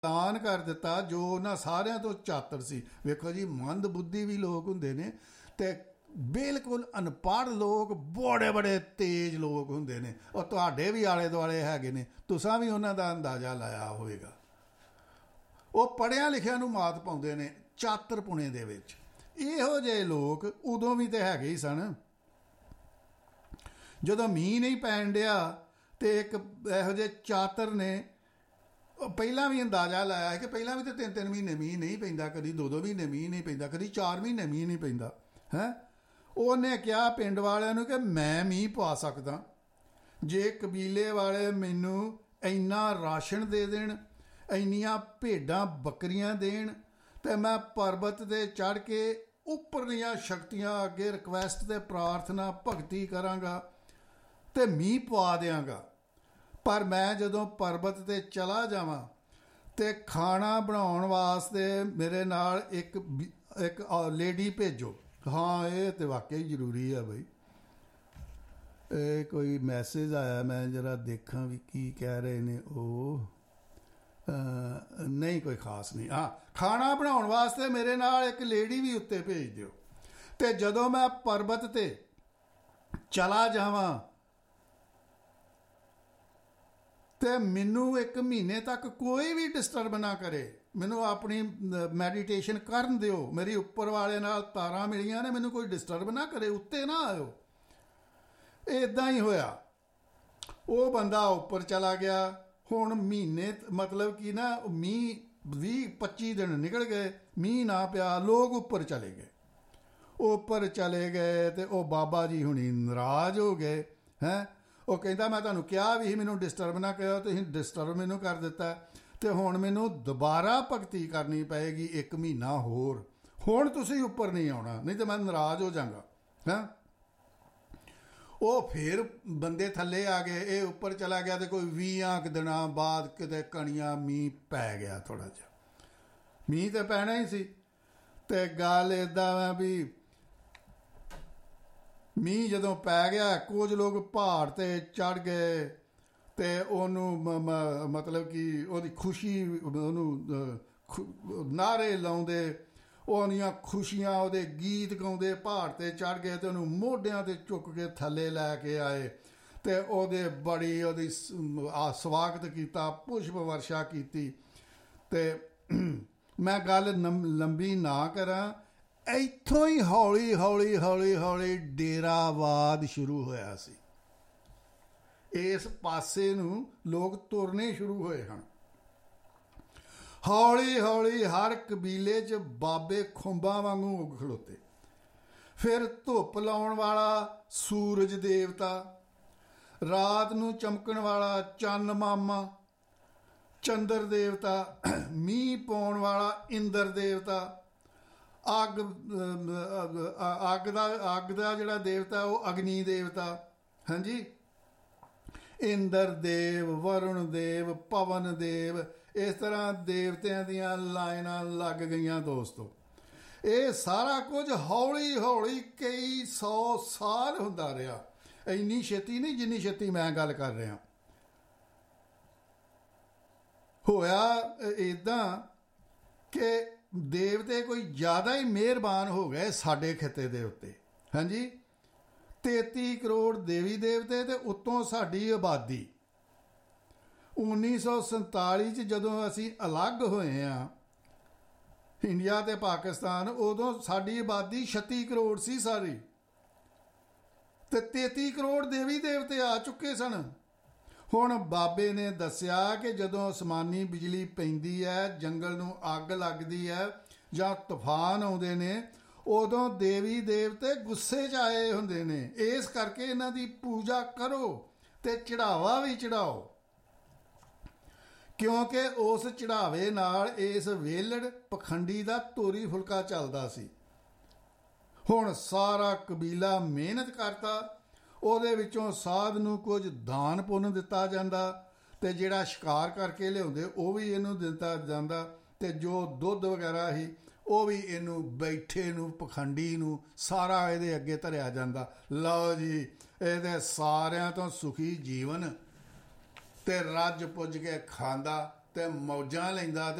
ਐਲਾਨ ਕਰ ਦਿੱਤਾ ਜੋ ਉਹਨਾਂ ਸਾਰਿਆਂ ਤੋਂ ਚਾਤਰ ਸੀ। ਵੇਖੋ ਜੀ, ਮੰਦ ਬੁੱਧੀ ਵੀ ਲੋਕ ਹੁੰਦੇ ਨੇ ਤੇ ਬਿਲਕੁਲ ਅਨਪੜ੍ਹ ਲੋਕ ਬੜੇ ਬੜੇ ਤੇਜ਼ ਲੋਕ ਹੁੰਦੇ ਨੇ। ਉਹ ਤੁਹਾਡੇ ਵੀ ਆਲੇ ਦੁਆਲੇ ਹੈਗੇ ਨੇ, ਤੁਸਾਂ ਵੀ ਉਹਨਾਂ ਦਾ ਅੰਦਾਜ਼ਾ ਲਾਇਆ ਹੋਵੇਗਾ। ਉਹ ਪੜ੍ਹਿਆਂ ਲਿਖਿਆਂ ਨੂੰ ਮਾਤ ਪਾਉਂਦੇ ਨੇ ਚਾਤਰਪੁਣੇ ਦੇ ਵਿੱਚ। ਇਹੋ ਜਿਹੇ ਲੋਕ ਉਦੋਂ ਵੀ ਤੇ ਹੈਗੇ ਹੀ ਸਨ। ਜਦੋਂ ਮੀਂਹ ਨਹੀਂ ਪੈਣ ਡਿਆ ਤੇ ਇੱਕ ਇਹੋ ਜਿਹੇ ਚਾਤਰ ਨੇ ਪਹਿਲਾਂ ਵੀ ਅੰਦਾਜ਼ਾ ਲਾਇਆ ਕਿ ਪਹਿਲਾਂ ਵੀ ਤਾਂ 3-3 ਮਹੀਨੇ ਮੀਂਹ ਨਹੀਂ ਪੈਂਦਾ, ਕਦੀ 2-2 ਮਹੀਨੇ ਮੀਂਹ ਨਹੀਂ ਪੈਂਦਾ, ਕਦੀ 4 ਮਹੀਨੇ ਮੀਂਹ ਨਹੀਂ ਪੈਂਦਾ ਹੈ। ਉਹਨੇ ਕਿਹਾ ਪਿੰਡ ਵਾਲਿਆਂ ਨੂੰ ਕਿ ਮੈਂ ਮੀਂਹ ਪਾ ਸਕਦਾ ਜੇ ਕਬੀਲੇ ਵਾਲੇ ਮੈਨੂੰ ਇੰਨਾ ਰਾਸ਼ਨ ਦੇ ਦੇਣ, ਇੰਨੀਆਂ ਭੇਡਾਂ ਬੱਕਰੀਆਂ ਦੇਣ, ਤੇ ਮੈਂ ਪਰਬਤ 'ਤੇ ਚੜ੍ਹ ਕੇ ਉੱਪਰਲੀਆਂ ਸ਼ਕਤੀਆਂ ਅੱਗੇ ਰਿਕੁਐਸਟ ਤੇ ਪ੍ਰਾਰਥਨਾ ਭਗਤੀ ਕਰਾਂਗਾ ਤੇ ਮੀਂਹ ਪਵਾ ਦਿਆਂਗਾ। ਪਰ ਮੈਂ ਜਦੋਂ ਪਰਬਤ 'ਤੇ ਚਲਾ ਜਾਵਾਂ ਤੇ ਖਾਣਾ ਬਣਾਉਣ ਵਾਸਤੇ ਮੇਰੇ ਨਾਲ ਇੱਕ ਲੇਡੀ ਭੇਜੋ। ਹਾਂ, ਇਹ ਤਾਂ ਵਾਕਈ ਜ਼ਰੂਰੀ ਹੈ ਬਈ। ਇਹ ਕੋਈ ਮੈਸੇਜ ਆਇਆ, ਮੈਂ ਜਰਾ ਦੇਖਾਂ ਵੀ ਕੀ ਕਹਿ ਰਹੇ ਨੇ ਉਹ। ਨਹੀਂ, ਕੋਈ ਖ਼ਾਸ ਨਹੀਂ। ਹਾਂ, ਖਾਣਾ ਬਣਾਉਣ ਵਾਸਤੇ ਮੇਰੇ ਨਾਲ ਇੱਕ ਲੇਡੀ ਵੀ ਉੱਤੇ ਭੇਜ ਦਿਓ। ਅਤੇ ਜਦੋਂ ਮੈਂ ਪਰਬਤ 'ਤੇ ਚਲਾ ਜਾਵਾਂ ਤੇ ਮੈਨੂੰ 1 ਮਹੀਨੇ ਤੱਕ ਕੋਈ ਵੀ ਡਿਸਟਰਬ ਨਾ ਕਰੇ, ਮੈਨੂੰ ਆਪਣੀ ਮੈਡੀਟੇਸ਼ਨ ਕਰਨ ਦਿਓ। ਮੇਰੀ ਉੱਪਰ ਵਾਲੇ ਨਾਲ ਤਾਰਾਂ ਮਿਲੀਆਂ ਨੇ, ਮੈਨੂੰ ਕੋਈ ਡਿਸਟਰਬ ਨਾ ਕਰੇ, ਉੱਤੇ ਨਾ ਆਇਓ। ਇੱਦਾਂ ਹੀ ਹੋਇਆ। ਉਹ ਬੰਦਾ ਉੱਪਰ ਚਲਾ ਗਿਆ। ਹੁਣ ਮਹੀਨੇ ਮਤਲਬ ਕਿ ਨਾ ਮੀਂਹ 20-25 ਦਿਨ ਨਿਕਲ ਗਏ, ਮੀਂਹ ਨਾ ਪਿਆ, ਲੋਕ ਉੱਪਰ ਚਲੇ ਗਏ। ਉੱਪਰ ਚਲੇ ਗਏ ਤੇ ਉਹ ਬਾਬਾ ਜੀ ਹੁਣੀ ਨਾਰਾਜ਼ ਹੋ ਗਏ ਹੈਂ। ਉਹ ਕਹਿੰਦਾ ਮੈਂ ਤੁਹਾਨੂੰ ਕਿਹਾ ਵੀ ਸੀ ਮੈਨੂੰ ਡਿਸਟਰਬ ਨਾ ਕਰੋ, ਤੁਸੀਂ ਡਿਸਟਰਬ ਮੈਨੂੰ ਕਰ ਦਿੱਤਾ, ਤੇ ਹੁਣ ਮੈਨੂੰ ਦੁਬਾਰਾ ਭਗਤੀ ਕਰਨੀ ਪਏਗੀ 1 ਮਹੀਨਾ ਹੋਰ। ਹੁਣ ਤੁਸੀਂ ਉੱਪਰ ਨਹੀਂ ਆਉਣਾ, ਨਹੀਂ ਤਾਂ ਮੈਂ ਨਾਰਾਜ਼ ਹੋ ਜਾਵਾਂਗਾ ਹੈਂ। ਉਹ ਫਿਰ ਬੰਦੇ ਥੱਲੇ ਆ ਗਏ, ਇਹ ਉੱਪਰ ਚਲਾ ਗਿਆ ਤੇ ਕੋਈ 20 ਦਿਨਾਂ ਬਾਅਦ ਕਿਤੇ ਕਣੀਆਂ ਮੀਂਹ ਪੈ ਗਿਆ। ਥੋੜ੍ਹਾ ਜਿਹਾ ਮੀਂਹ ਤਾਂ ਪੈਣਾ ਹੀ ਸੀ। ਤੇ ਗੱਲ ਇੱਦਾਂ ਵਾ ਵੀ ਮੀਂਹ ਜਦੋਂ ਪੈ ਗਿਆ, ਕੁਝ ਲੋਕ ਪਹਾੜ 'ਤੇ ਚੜ੍ਹ ਗਏ ਤੇ ਉਹਨੂੰ ਮਤਲਬ ਕਿ ਉਹਦੀ ਖੁਸ਼ੀ, ਉਹਨੂੰ ਨਾਅਰੇ ਲਾਉਂਦੇ, ਉਹਦੀਆਂ ਖੁਸ਼ੀਆਂ, ਉਹਦੇ ਗੀਤ ਗਾਉਂਦੇ ਪਹਾੜ 'ਤੇ ਚੜ੍ਹ ਗਏ ਤੇ ਉਹਨੂੰ ਮੋਢਿਆਂ 'ਤੇ ਚੁੱਕ ਕੇ ਥੱਲੇ ਲੈ ਕੇ ਆਏ ਤੇ ਉਹਦੇ ਬੜੀ ਉਹਦੀ ਸਵਾਗਤ ਕੀਤਾ, ਪੁਸ਼ਪ ਵਰਸ਼ਾ ਕੀਤੀ। ਤੇ ਮੈਂ ਗੱਲ ਲੰਬੀ ਨਾ ਕਰਾਂ, ਇੱਥੋਂ ਹੀ ਹੌਲੀ ਹੌਲੀ ਹੌਲੀ ਹੌਲੀ ਡੇਰਾਵਾਦ ਸ਼ੁਰੂ ਹੋਇਆ ਸੀ। ਇਸ ਪਾਸੇ ਨੂੰ ਲੋਕ ਤੁਰਨੇ ਸ਼ੁਰੂ ਹੋਏ ਹਨ। ਹੌਲੀ ਹੌਲੀ ਹਰ ਕਬੀਲੇ 'ਚ ਬਾਬੇ ਖੁੰਬਾਂ ਵਾਂਗੂ ਉੱਗ ਖਲੋਤੇ। ਫਿਰ ਧੁੱਪ ਲਾਉਣ ਵਾਲਾ ਸੂਰਜ ਦੇਵਤਾ, ਰਾਤ ਨੂੰ ਚਮਕਣ ਵਾਲਾ ਚੰਨ ਮਾਮਾ ਚੰਦਰ ਦੇਵਤਾ, ਮੀਂਹ ਪਾਉਣ ਵਾਲਾ ਇੰਦਰ ਦੇਵਤਾ, ਅੱਗ ਦਾ ਜਿਹੜਾ ਦੇਵਤਾ ਉਹ ਅਗਨੀ ਦੇਵਤਾ, ਹਾਂਜੀ, ਇੰਦਰ ਦੇਵ, ਵਰੁਣ ਦੇਵ, ਪਵਨ ਦੇਵ, ਇਸ ਤਰ੍ਹਾਂ ਦੇਵਤਿਆਂ ਦੀਆਂ ਲਾਈਨਾਂ ਲੱਗ ਗਈਆਂ ਦੋਸਤੋ। ਇਹ ਸਾਰਾ ਕੁਝ ਹੌਲੀ ਹੌਲੀ ਕਈ 100 ਸਾਲ ਹੁੰਦਾ ਰਿਹਾ। ਇੰਨੀ ਛੇਤੀ ਨਹੀਂ ਜਿੰਨੀ ਛੇਤੀ ਮੈਂ ਗੱਲ ਕਰ ਰਿਹਾ। ਹੋਇਆ ਇੱਦਾਂ ਕਿ ਦੇਵਤੇ ਕੋਈ ਜ਼ਿਆਦਾ ਹੀ ਮਿਹਰਬਾਨ ਹੋ ਗਏ ਸਾਡੇ ਖਿੱਤੇ ਦੇ ਉੱਤੇ, ਹਾਂਜੀ। 33 ਕਰੋੜ ਦੇਵੀ ਦੇਵਤੇ ਤੇ ਉੱਤੋਂ ਸਾਡੀ ਆਬਾਦੀ। 1947 'ਚ ਜਦੋਂ ਅਸੀਂ ਅਲੱਗ ਹੋਏ ਹਾਂ ਇੰਡੀਆ ਤੇ ਪਾਕਿਸਤਾਨ, ਉਦੋਂ ਸਾਡੀ ਆਬਾਦੀ 36 ਕਰੋੜ ਸੀ ਸਾਰੀ, ਤੇ 33 ਕਰੋੜ ਦੇਵੀ ਦੇਵਤੇ ਆ ਚੁੱਕੇ ਸਨ। ਹੁਣ ਬਾਬੇ ਨੇ ਦੱਸਿਆ ਕਿ ਜਦੋਂ ਅਸਮਾਨੀ ਬਿਜਲੀ ਪੈਂਦੀ ਹੈ, ਜੰਗਲ ਨੂੰ ਅੱਗ ਲੱਗਦੀ ਹੈ ਜਾਂ ਤੂਫਾਨ ਆਉਂਦੇ ਨੇ, ਉਦੋਂ ਦੇਵੀ ਦੇਵਤੇ ਗੁੱਸੇ 'ਚ ਆਏ ਹੁੰਦੇ ਨੇ। ਇਸ ਕਰਕੇ ਇਹਨਾਂ ਦੀ ਪੂਜਾ ਕਰੋ ਤੇ ਚੜਾਵਾ ਵੀ ਚੜਾਓ, ਕਿਉਂਕਿ ਉਸ ਚੜਾਵੇ ਨਾਲ ਇਸ ਵੇਲੜ ਪਖੰਡੀ ਦਾ ਤੋਰੀ ਫੁਲਕਾ ਚੱਲਦਾ ਸੀ। ਹੁਣ ਸਾਰਾ ਕਬੀਲਾ ਮਿਹਨਤ ਕਰਦਾ, ਉਹਦੇ ਵਿੱਚੋਂ ਸਾਧ ਨੂੰ ਕੁਝ ਦਾਨ ਪੁੰਨ ਦਿੱਤਾ ਜਾਂਦਾ, ਤੇ ਜਿਹੜਾ ਸ਼ਿਕਾਰ ਕਰਕੇ ਲਿਆਉਂਦੇ ਉਹ ਵੀ ਇਹਨੂੰ ਦਿੱਤਾ ਜਾਂਦਾ, ਤੇ ਜੋ ਦੁੱਧ ਵਗੈਰਾ ਸੀ ਉਹ ਵੀ ਇਹਨੂੰ ਬੈਠੇ ਨੂੰ ਪਖੰਡੀ ਨੂੰ ਸਾਰਾ ਇਹਦੇ ਅੱਗੇ ਧਰਿਆ ਜਾਂਦਾ। ਲਓ ਜੀ, ਇਹਦੇ ਸਾਰਿਆਂ ਤੋਂ ਸੁਖੀ ਜੀਵਨ, ਤੇ ਰੱਜ ਪੁੱਜ ਕੇ ਖਾਂਦਾ ਤੇ ਮੌਜਾਂ ਲੈਂਦਾ